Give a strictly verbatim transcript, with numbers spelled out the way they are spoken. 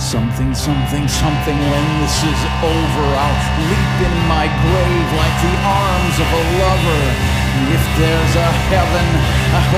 Something, something, something, when this is over, I'll leap in my grave like the arms of a lover. If there's a heaven, I hope